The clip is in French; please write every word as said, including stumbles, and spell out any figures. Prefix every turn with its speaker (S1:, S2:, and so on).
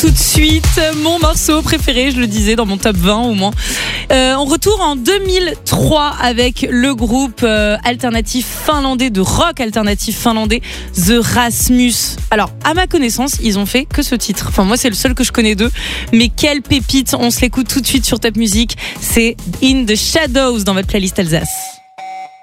S1: tout de suite mon morceau préféré, je le disais, dans mon top vingt au moins. Euh, on retourne en deux mille trois avec le groupe euh, alternatif finlandais, de rock alternatif finlandais, The Rasmus. Alors, à ma connaissance, ils ont fait que ce titre. Enfin, moi, c'est le seul que je connais d'eux. Mais quelle pépite, on se l'écoute tout de suite sur Top Music. C'est In the Shadows dans votre playlist Alsace.